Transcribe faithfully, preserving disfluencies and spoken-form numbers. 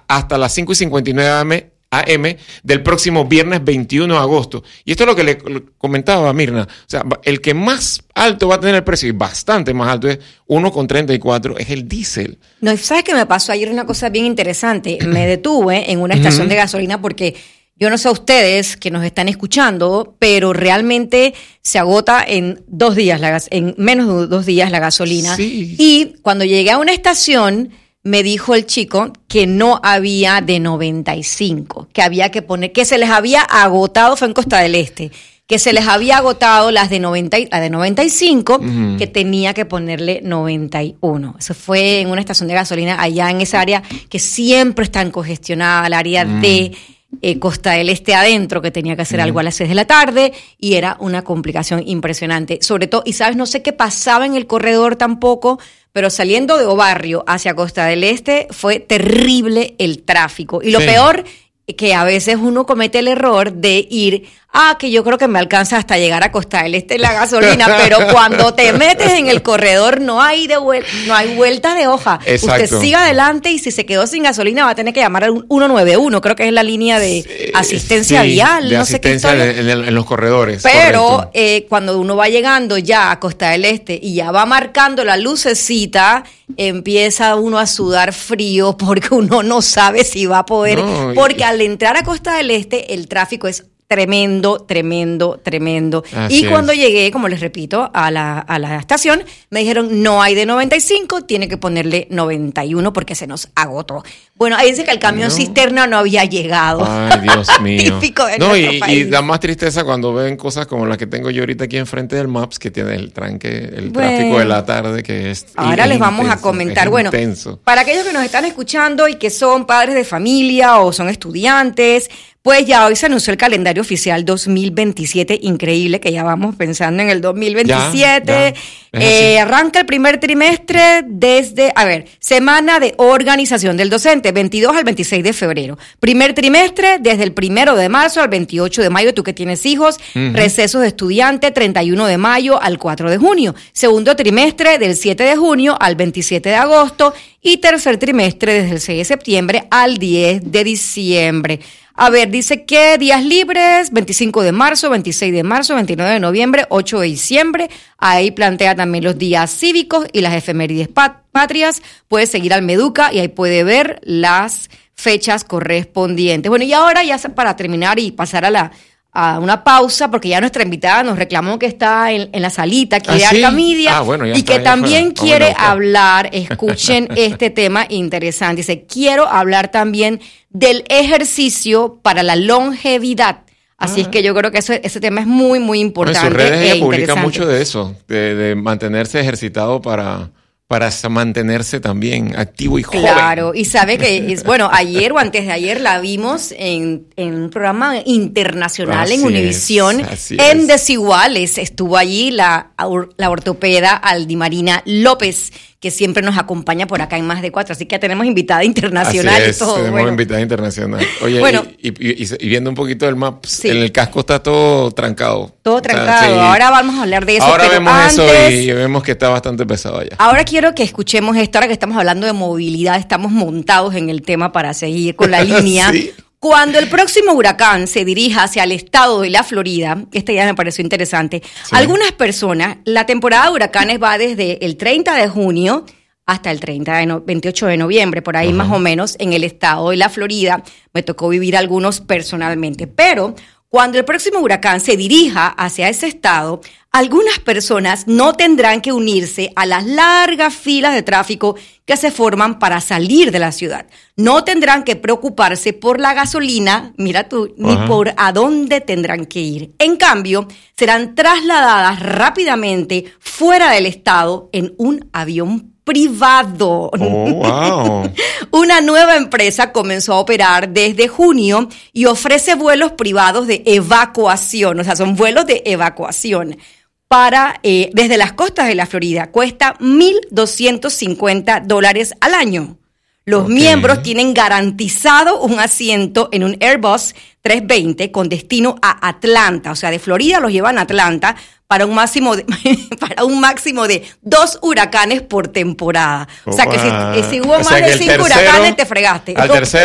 hasta las cinco y cincuenta y nueve A M del próximo viernes veintiuno de agosto. Y esto es lo que le comentaba a Mirna. O sea, el que más alto va a tener el precio, y bastante más alto, es uno con treinta y cuatro, es el diésel. No, ¿sabes qué me pasó ayer? Una cosa bien interesante. Me detuve en una estación uh-huh. de gasolina porque yo no sé a ustedes que nos están escuchando, pero realmente se agota en dos días, la gas- en menos de dos días la gasolina. Sí. Y cuando llegué a una estación, me dijo el chico que no había de noventa y cinco, que había que poner, que se les había agotado, fue en Costa del Este, que se les había agotado las de noventa, la de noventa y cinco, uh-huh. que tenía que ponerle noventa y uno. Eso fue en una estación de gasolina allá en esa área que siempre está congestionada, el área uh-huh. de eh, Costa del Este adentro, que tenía que hacer uh-huh. algo a las seis de la tarde, y era una complicación impresionante. Sobre todo, y sabes, no sé qué pasaba en el corredor tampoco, pero saliendo de Obarrio hacia Costa del Este fue terrible el tráfico. Y lo sí. peor, que a veces uno comete el error de ir, ah, que yo creo que me alcanza hasta llegar a Costa del Este la gasolina, pero cuando te metes en el corredor no hay de vuel- no hay vuelta de hoja. Exacto. Usted siga adelante y si se quedó sin gasolina va a tener que llamar al ciento noventa y uno, creo que es la línea de sí, asistencia sí, vial, de no asistencia sé qué historia. En, en, en los corredores. Pero eh, cuando uno va llegando ya a Costa del Este y ya va marcando la lucecita, empieza uno a sudar frío porque uno no sabe si va a poder, no, porque y... al entrar a Costa del Este el tráfico es tremendo, tremendo, tremendo. Así y cuando es. llegué, como les repito, a la, a la estación, me dijeron, no hay de noventa y cinco, tiene que ponerle noventa y uno porque se nos agotó. Bueno, ahí dice que el camión no. cisterna no había llegado. Ay, Dios mío. Típico de no, nuestro y, país. y da más tristeza cuando ven cosas como las que tengo yo ahorita aquí enfrente del Maps, que tiene el tranque, el bueno, tráfico de la tarde, que es ahora es les vamos intenso, a comentar. Bueno, intenso. Para aquellos que nos están escuchando y que son padres de familia o son estudiantes, pues ya hoy se anunció el calendario oficial dos mil veintisiete, increíble que ya vamos pensando en el dos mil veintisiete. Ya, ya. Eh, arranca el primer trimestre desde, a ver, semana de organización del docente, veintidós al veintiséis de febrero. Primer trimestre desde el primero de marzo al veintiocho de mayo, tú que tienes hijos, uh-huh. recesos de estudiante, treinta y uno de mayo al cuatro de junio. Segundo trimestre del siete de junio al veintisiete de agosto y tercer trimestre desde el seis de septiembre al diez de diciembre. A ver, dice que días libres, veinticinco de marzo, veintiséis de marzo, veintinueve de noviembre, ocho de diciembre. Ahí plantea también los días cívicos y las efemérides pat- patrias. Puede seguir al Meduca y ahí puede ver las fechas correspondientes. Bueno, y ahora ya para terminar y pasar a la a una pausa, porque ya nuestra invitada nos reclamó que está en, en la salita aquí ¿Ah, de sí? Arcamedia ah, bueno, y que también fuera. quiere oh, hablar, escuchen este tema interesante. Dice, quiero hablar también del ejercicio para la longevidad. Así ah. es que yo creo que eso, ese tema es muy, muy importante. En sus redes e ella publica mucho de eso, de, de mantenerse ejercitado para... para mantenerse también activo y joven. Claro, y sabe que, es bueno, ayer o antes de ayer la vimos en, en un programa internacional así en Univisión, en es. Desiguales. Estuvo allí la, la ortopeda Aldimarina López, que siempre nos acompaña por acá en Más de Cuatro. Así que tenemos invitada internacional. Así es, y todo. tenemos bueno. invitada internacional. Oye, bueno, y, y, y, y viendo un poquito el map, sí. en el casco está todo trancado. Todo trancado. O sea, sí. Ahora vamos a hablar de eso. Ahora pero vemos antes, eso y vemos que está bastante pesado allá. Ahora quiero que escuchemos esto. Ahora que estamos hablando de movilidad, estamos montados en el tema para seguir con la línea. Sí. Cuando el próximo huracán se dirija hacia el estado de la Florida, esta idea me pareció interesante, sí. algunas personas, la temporada de huracanes va desde el treinta de junio hasta el treinta de no, veintiocho de noviembre, por ahí uh-huh. más o menos, en el estado de la Florida. Me tocó vivir algunos personalmente, pero cuando el próximo huracán se dirija hacia ese estado, algunas personas no tendrán que unirse a las largas filas de tráfico que se forman para salir de la ciudad. No tendrán que preocuparse por la gasolina, mira tú, uh-huh. ni por a dónde tendrán que ir. En cambio, serán trasladadas rápidamente fuera del estado en un avión privado. Oh, wow. Una nueva empresa comenzó a operar desde junio y ofrece vuelos privados de evacuación, o sea, son vuelos de evacuación para eh, desde las costas de la Florida. Cuesta mil doscientos cincuenta dólares al año. Los okay. miembros tienen garantizado un asiento en un Airbus trescientos veinte con destino a Atlanta, o sea, de Florida los llevan a Atlanta para un máximo de, para un máximo de dos huracanes por temporada. O sea, que si, si hubo o más de cinco tercero, huracanes, te fregaste. Al tercero